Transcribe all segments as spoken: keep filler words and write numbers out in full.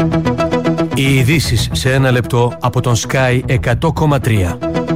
Οι ειδήσεις σε ένα λεπτό από τον Sky εκατό κόμμα τρία.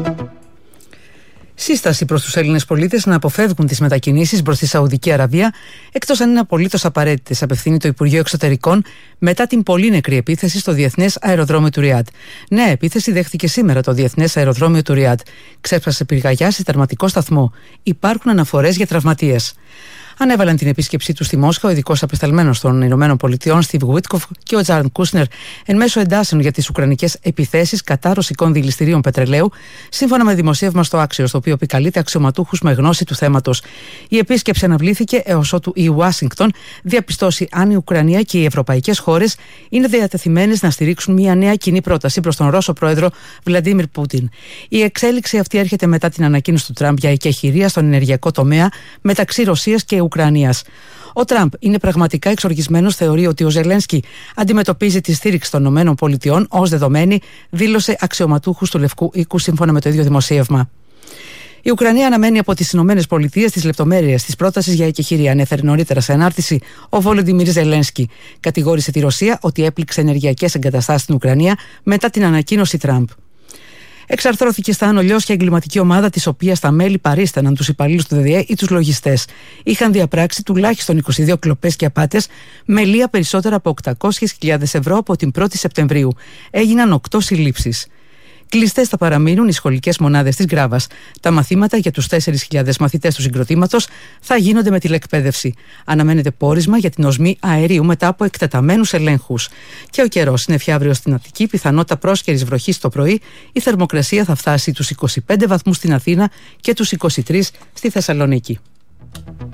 Σύσταση προς τους Έλληνες πολίτες να αποφεύγουν τις μετακινήσεις προς τη Σαουδική Αραβία, εκτός αν είναι απολύτως απαραίτητες, απευθύνει το Υπουργείο Εξωτερικών μετά την πολύ νεκρή επίθεση στο Διεθνές Αεροδρόμιο του Ριάντ. Νέα επίθεση δέχτηκε σήμερα το Διεθνές Αεροδρόμιο του Ριάντ. Ξέσπασε πυρκαγιά σε τερματικό σταθμό. Υπάρχουν αναφορές για τραυματίες. Ανέβαλαν την επίσκεψή του στη Μόσχα ο ειδικός απεσταλμένος των Ηνωμένων Πολιτειών Στιβ Γουίτκοφ και ο Τζάρντ Κούσνερ εν μέσω εντάσεων για τις ουκρανικές επιθέσεις κατά ρωσικών δηληστηρίων πετρελαίου, σύμφωνα με δημοσίευμα στο Άξιο, στο οποίο επικαλείται αξιωματούχους με γνώση του θέματος. Η επίσκεψη αναβλήθηκε έως ότου η Ουάσιγκτον διαπιστώσει αν η Ουκρανία και οι ευρωπαϊκές χώρες είναι διατεθειμένες να στηρίξουν μια νέα κοινή πρόταση προς τον Ρώσο πρόεδρο Βλαντίμιρ Πούτιν. Η εξέλιξη αυτή έρχεται μετά την ανακοίνωση του Τραμπ για εκεχηρία στον ενεργειακό τομέα μεταξύ Ρωσίας και Ουκρανίας. Ο Τραμπ είναι πραγματικά εξοργισμένος, θεωρεί ότι ο Ζελένσκι αντιμετωπίζει τη στήριξη των ΗΠΑ ως δεδομένη, δήλωσε αξιωματούχους του Λευκού Οίκου σύμφωνα με το ίδιο δημοσίευμα. Η Ουκρανία αναμένει από τις ΗΠΑ τις λεπτομέρειες της πρότασης για εκεχηρία, ανέφερε νωρίτερα σε ανάρτηση ο Βολοντιμίρ Ζελένσκι. Κατηγόρησε τη Ρωσία ότι έπληξε ενεργειακές εγκαταστάσεις στην Ουκρανία μετά την ανακοίνωση Τραμπ. Εξαρθρώθηκε στα Άνω Λιώσια εγκληματική ομάδα, της οποίας τα μέλη παρίσταναν τους υπαλλήλους του ΔΔΕ ή τους λογιστές. Είχαν διαπράξει τουλάχιστον είκοσι δύο κλοπές και απάτες με λία περισσότερα από οκτακόσιες χιλιάδες ευρώ από την πρώτη Σεπτεμβρίου. Έγιναν οκτώ συλλήψεις. Κλειστές θα παραμείνουν οι σχολικές μονάδες της Γκράβας. Τα μαθήματα για τους τέσσερις χιλιάδες μαθητές του συγκροτήματος θα γίνονται με τηλεκπαίδευση. Αναμένεται πόρισμα για την οσμή αερίου μετά από εκτεταμένους ελέγχους. Και ο καιρός είναι φιαύριο στην Αττική, πιθανότητα πρόσκαιρης βροχής το πρωί. Η θερμοκρασία θα φτάσει τους είκοσι πέντε βαθμούς στην Αθήνα και τους είκοσι τρεις στη Θεσσαλονίκη.